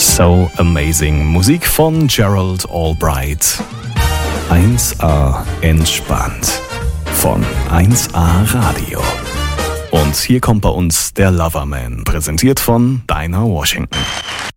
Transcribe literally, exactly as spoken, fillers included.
So Amazing. Musik von Gerald Albright. eins A entspannt. Von eins A Radio. Und hier kommt bei uns der Loverman, präsentiert von Dinah Washington.